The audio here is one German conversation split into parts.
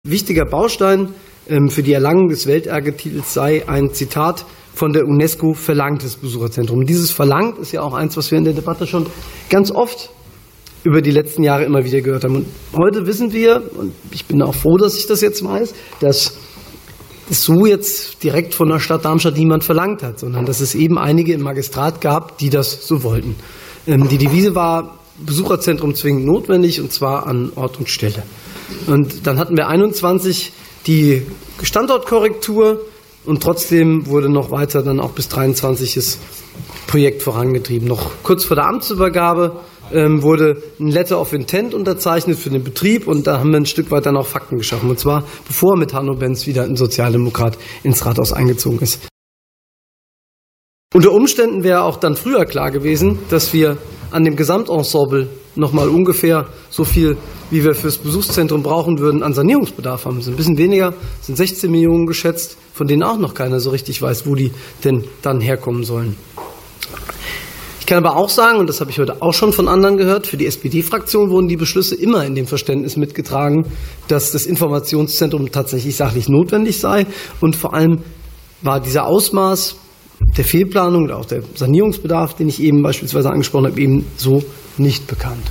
Wichtiger Baustein für die Erlangung des Welterbe-Titels sei ein Zitat von der UNESCO verlangtes Besucherzentrum. Dieses verlangt ist ja auch eins, was wir in der Debatte schon ganz oft über die letzten Jahre immer wieder gehört haben. Und heute wissen wir, und ich bin auch froh, dass ich das jetzt weiß, dass es so jetzt direkt von der Stadt Darmstadt niemand verlangt hat, sondern dass es eben einige im Magistrat gab, die das so wollten. Die Devise war Besucherzentrum zwingend notwendig, und zwar an Ort und Stelle. Und dann hatten wir 21 die Standortkorrektur, und trotzdem wurde noch weiter dann auch bis 23 das Projekt vorangetrieben. Noch kurz vor der Amtsübergabe wurde ein Letter of Intent unterzeichnet für den Betrieb, und da haben wir ein Stück weit dann auch Fakten geschaffen, und zwar bevor mit Hanno Benz wieder ein Sozialdemokrat ins Rathaus eingezogen ist. Unter Umständen wäre auch dann früher klar gewesen, dass wir an dem Gesamtensemble nochmal ungefähr so viel, wie wir fürs Besuchszentrum brauchen würden, an Sanierungsbedarf haben. Das ist ein bisschen weniger, sind 16 Millionen geschätzt, von denen auch noch keiner so richtig weiß, wo die denn dann herkommen sollen. Ich kann aber auch sagen, und das habe ich heute auch schon von anderen gehört, für die SPD-Fraktion wurden die Beschlüsse immer in dem Verständnis mitgetragen, dass das Informationszentrum tatsächlich sachlich notwendig sei, und vor allem war dieser Ausmaß der Fehlplanung oder auch der Sanierungsbedarf, den ich eben beispielsweise angesprochen habe, eben so nicht bekannt.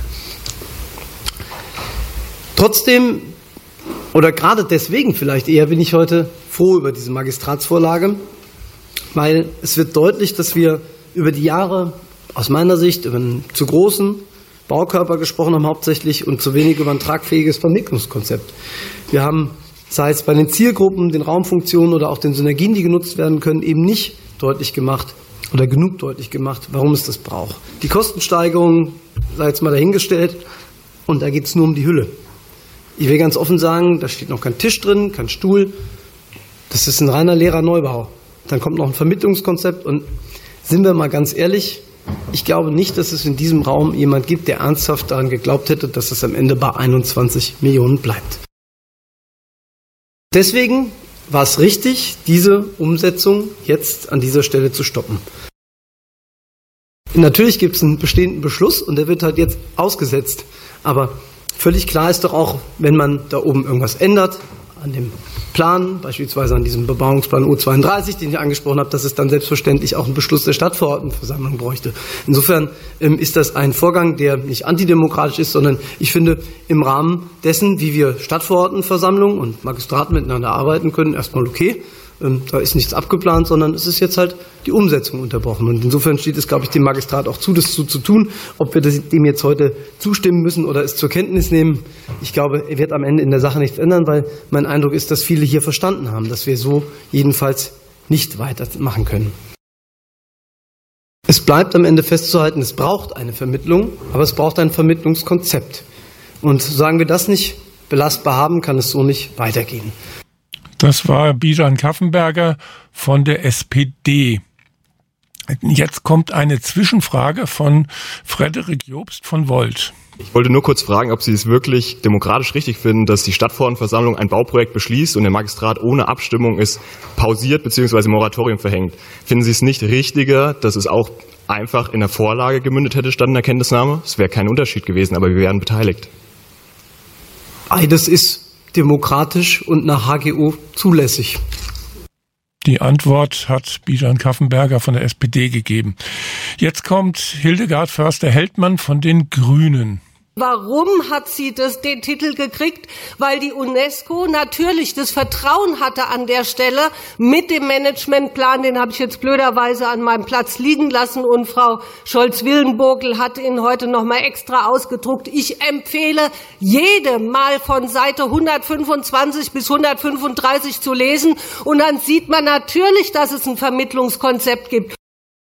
Trotzdem, oder gerade deswegen vielleicht eher, bin ich heute froh über diese Magistratsvorlage, weil es wird deutlich, dass wir über die Jahre aus meiner Sicht über einen zu großen Baukörper gesprochen haben hauptsächlich und zu wenig über ein tragfähiges Vermittlungskonzept. Wir haben, sei es bei den Zielgruppen, den Raumfunktionen oder auch den Synergien, die genutzt werden können, eben nicht deutlich gemacht oder genug deutlich gemacht, warum es das braucht. Die Kostensteigerung sei jetzt mal dahingestellt, und da geht es nur um die Hülle. Ich will ganz offen sagen, da steht noch kein Tisch drin, kein Stuhl. Das ist ein reiner leerer Neubau. Dann kommt noch ein Vermittlungskonzept, und sind wir mal ganz ehrlich, ich glaube nicht, dass es in diesem Raum jemand gibt, der ernsthaft daran geglaubt hätte, dass es am Ende bei 21 Millionen bleibt. Deswegen war es richtig, diese Umsetzung jetzt an dieser Stelle zu stoppen. Natürlich gibt es einen bestehenden Beschluss, und der wird halt jetzt ausgesetzt. Aber völlig klar ist doch auch, wenn man da oben irgendwas ändert an dem Plan, beispielsweise an diesem Bebauungsplan U32, den ich angesprochen habe, dass es dann selbstverständlich auch einen Beschluss der Stadtverordnetenversammlung bräuchte. Insofern ist das ein Vorgang, der nicht antidemokratisch ist, sondern ich finde, im Rahmen dessen, wie wir Stadtverordnetenversammlung und Magistraten miteinander arbeiten können, erstmal okay. Da ist nichts abgeplant, sondern es ist jetzt halt die Umsetzung unterbrochen. Und insofern steht es, glaube ich, dem Magistrat auch zu, das zu tun. Ob wir dem jetzt heute zustimmen müssen oder es zur Kenntnis nehmen, ich glaube, er wird am Ende in der Sache nichts ändern, weil mein Eindruck ist, dass viele hier verstanden haben, dass wir so jedenfalls nicht weitermachen können. Es bleibt am Ende festzuhalten, es braucht eine Vermittlung, aber es braucht ein Vermittlungskonzept. Und solange wir das nicht belastbar haben, kann es so nicht weitergehen. Das war Bijan Kaffenberger von der SPD. Jetzt kommt eine Zwischenfrage von Frederik Jobst von Volt. Ich wollte nur kurz fragen, ob Sie es wirklich demokratisch richtig finden, dass die Stadtverordnetenversammlung ein Bauprojekt beschließt und der Magistrat ohne Abstimmung es pausiert bzw. Moratorium verhängt. Finden Sie es nicht richtiger, dass es auch einfach in der Vorlage gemündet hätte statt in der Kenntnisnahme? Es wäre kein Unterschied gewesen, aber wir wären beteiligt. Das ist demokratisch und nach HGO zulässig. Die Antwort hat Bijan Kaffenberger von der SPD gegeben. Jetzt kommt Hildegard Förster-Heldmann von den Grünen. Warum hat sie den Titel gekriegt? Weil die UNESCO natürlich das Vertrauen hatte an der Stelle mit dem Managementplan, den habe ich jetzt blöderweise an meinem Platz liegen lassen, und Frau Scholz-Willenburgel hat ihn heute noch mal extra ausgedruckt. Ich empfehle jedem mal von Seite 125 bis 135 zu lesen, und dann sieht man natürlich, dass es ein Vermittlungskonzept gibt.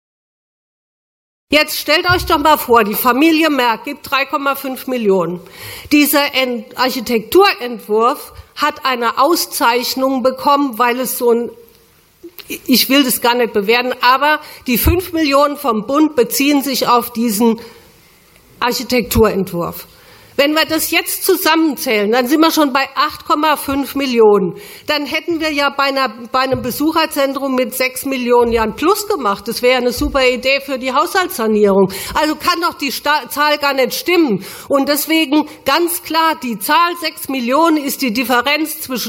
Jetzt stellt euch doch mal vor, die Familie Merck gibt 3,5 Millionen. Dieser Architekturentwurf hat eine Auszeichnung bekommen, weil es so ein, ich will das gar nicht bewerten, aber die 5 Millionen vom Bund beziehen sich auf diesen Architekturentwurf. Wenn wir das jetzt zusammenzählen, dann sind wir schon bei 8,5 Millionen. Dann hätten wir ja bei einem Besucherzentrum mit 6 Millionen ja ein Plus gemacht. Das wäre eine super Idee für die Haushaltssanierung. Also kann doch die Zahl gar nicht stimmen. Und deswegen ganz klar, die Zahl 6 Millionen ist die Differenz zwischen